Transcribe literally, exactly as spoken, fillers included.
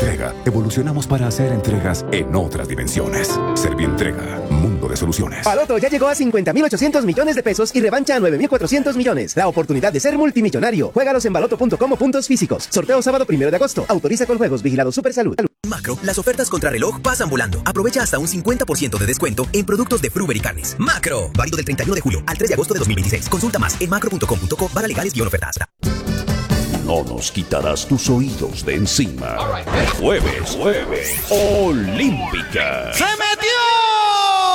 Servientrega, evolucionamos para hacer entregas en otras dimensiones. Servientrega, mundo de soluciones. Baloto ya llegó a cincuenta mil ochocientos millones de pesos y revancha a nueve mil cuatrocientos millones. La oportunidad de ser multimillonario. Juégalos en baloto punto com o puntos físicos. Sorteo sábado primero de agosto. Autoriza con juegos. Vigilado Supersalud. Macro, las ofertas contra reloj pasan volando. Aprovecha hasta un cincuenta por ciento de descuento en productos de Fruver y Carnes. Macro, válido del treinta y uno de julio al tres de agosto de dos mil veintiséis. Consulta más en macro punto com punto co barra legales guión ofertas. No nos quitarás tus oídos de encima. Jueves, jueves, Olímpica. ¡Se me